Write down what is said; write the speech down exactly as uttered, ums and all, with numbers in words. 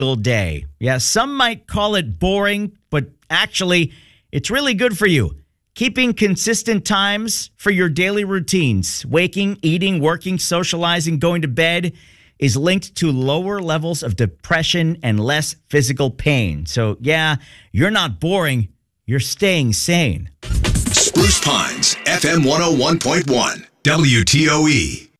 day. Yeah, some might call it boring, but actually, it's really good for you. Keeping consistent times for your daily routines, waking, eating, working, socializing, going to bed, is linked to lower levels of depression and less physical pain. So, yeah, you're not boring. You're staying sane. Spruce Pines, F M one oh one point one, W T O E.